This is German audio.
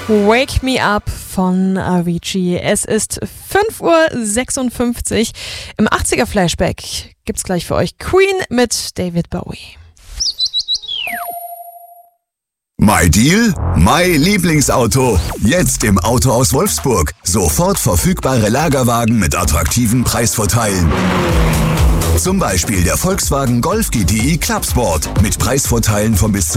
Wake Me Up von Avicii. Es ist 5:56 Uhr. Im 80er Flashback gibt's gleich für euch Queen mit David Bowie. My Deal? My Lieblingsauto. Jetzt im Autohaus Wolfsburg. Sofort verfügbare Lagerwagen mit attraktiven Preisvorteilen. Zum Beispiel der Volkswagen Golf GTI Clubsport mit Preisvorteilen von bis zu